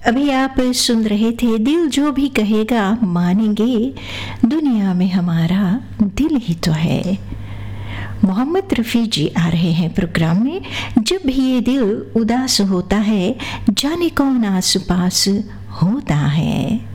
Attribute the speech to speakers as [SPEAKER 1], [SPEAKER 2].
[SPEAKER 1] अभी आप सुन रहे थे दिल जो भी कहेगा मानेंगे, दुनिया में हमारा दिल ही तो है। मोहम्मद रफ़ी जी आ रहे हैं प्रोग्राम में। जब भी ये दिल उदास होता है, जाने कौन आस पास होता है।